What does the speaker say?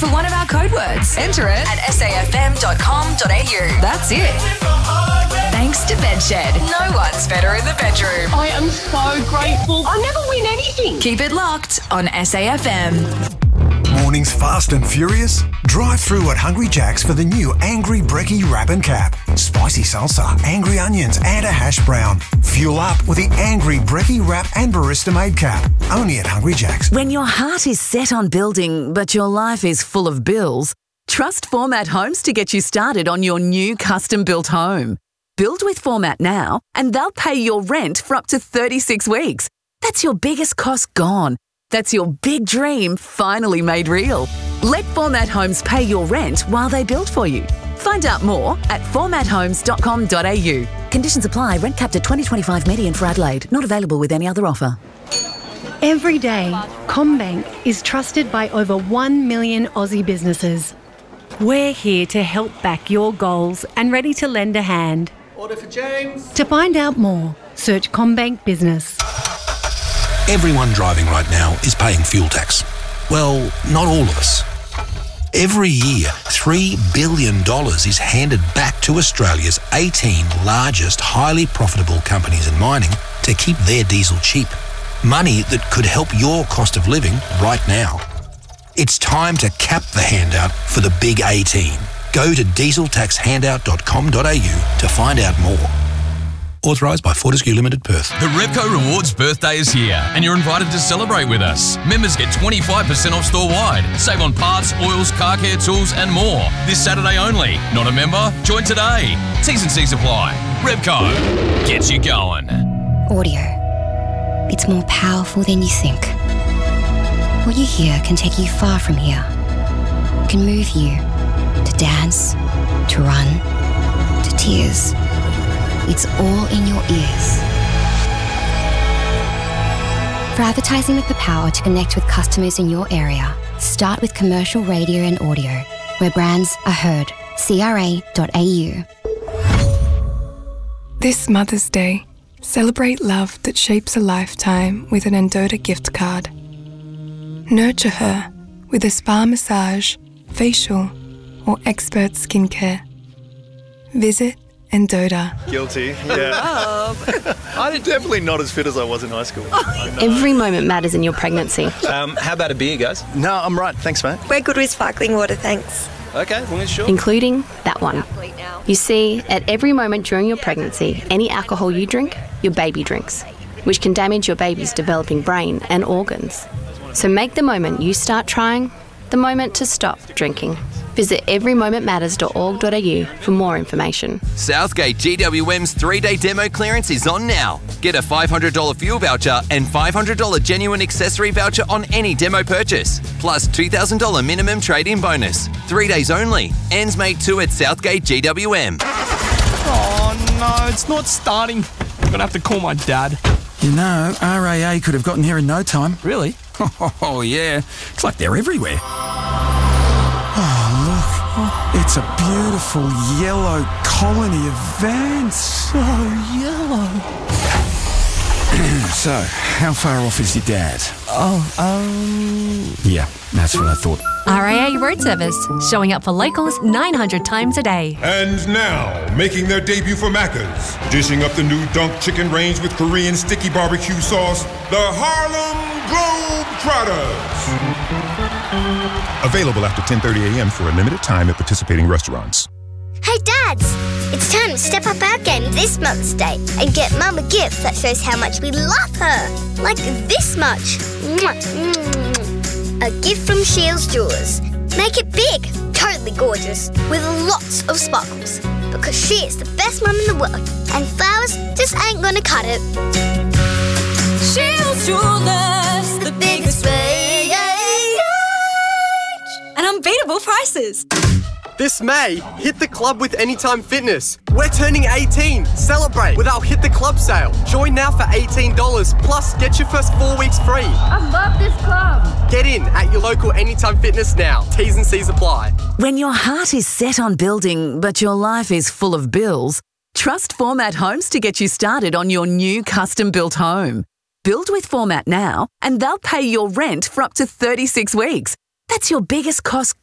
for one of our code words. Enter it at safm.com.au. That's it. Thanks to Bedshed. No one's better in the bedroom. I am so grateful. I never win anything. Keep it locked on SAFM. Mornings fast and furious? Drive through at Hungry Jack's for the new Angry Brekkie Wrap and Cap. Spicy salsa, angry onions and a hash brown. Fuel up with the Angry Brekkie Wrap and Barista Made Cap. Only at Hungry Jack's. When your heart is set on building, but your life is full of bills, trust Format Homes to get you started on your new custom-built home. Build with Format now, and they'll pay your rent for up to 36 weeks. That's your biggest cost gone. That's your big dream finally made real. Let Format Homes pay your rent while they build for you. Find out more at formathomes.com.au. Conditions apply. Rent capped at $20.25 median for Adelaide. Not available with any other offer. Every day, CommBank is trusted by over 1 million Aussie businesses. We're here to help back your goals and ready to lend a hand. Order for James. To find out more, search CommBank Business. Everyone driving right now is paying fuel tax. Well, not all of us. Every year, $3 billion is handed back to Australia's 18 largest highly profitable companies in mining to keep their diesel cheap. Money that could help your cost of living right now. It's time to cap the handout for the big 18. Go to dieseltaxhandout.com.au to find out more. Authorised by Fortescue Limited, Perth. The Repco Rewards birthday is here and you're invited to celebrate with us. Members get 25% off store-wide. Save on parts, oils, car care tools and more. This Saturday only. Not a member? Join today. T's and C's apply. Repco gets you going. Audio. It's more powerful than you think. What you hear can take you far from here. It can move you to dance, to run, to tears. It's all in your ears. For advertising with the power to connect with customers in your area, start with commercial radio and audio, where brands are heard. CRA.au. This Mother's Day, celebrate love that shapes a lifetime with an Endota gift card. Nurture her with a spa massage, facial, or expert skincare. Visit Endota. Guilty, yeah. I'm definitely not as fit as I was in high school. Every moment matters in your pregnancy. How about a beer, guys? No, I'm right. Thanks, mate. We're good with sparkling water, thanks. Okay, as long as you're sure. Including that one. You see, at every moment during your pregnancy, any alcohol you drink, your baby drinks, which can damage your baby's developing brain and organs. So make the moment you start trying the moment to stop drinking. Visit everymomentmatters.org.au for more information. Southgate GWM's 3-day demo clearance is on now. Get a $500 fuel voucher and $500 genuine accessory voucher on any demo purchase, plus $2,000 minimum trade-in bonus. 3 days only. Ends May 2 at Southgate GWM. Oh no, it's not starting. I'm gonna have to call my dad. You know, RAA could have gotten here in no time. Really? Oh yeah, it's like they're everywhere. Oh, look. It's a beautiful yellow colony of vans. So yellow. So, how far off is your dad? Yeah, that's what I thought. RAA Road Service, showing up for locals 900 times a day. And now, making their debut for Macca's, dishing up the new Dunk Chicken range with Korean sticky barbecue sauce, the Harlem Globetrotters. Available after 10:30 a.m. for a limited time at participating restaurants. Hey Dads, it's time to step up our game this Mother's Day and get Mum a gift that shows how much we love her. Like this much. A gift from Shields Jewelers. Make it big, totally gorgeous, with lots of sparkles. Because she is the best mum in the world, and flowers just ain't gonna cut it. Shields Jewelers, the biggest range and unbeatable prices. This May, hit the club with Anytime Fitness. We're turning 18. Celebrate with our Hit the Club sale. Join now for $18, plus get your first 4 weeks free. I love this club. Get in at your local Anytime Fitness now. T's and C's apply. When your heart is set on building, but your life is full of bills, trust Format Homes to get you started on your new custom-built home. Build with Format now, and they'll pay your rent for up to 36 weeks. That's your biggest cost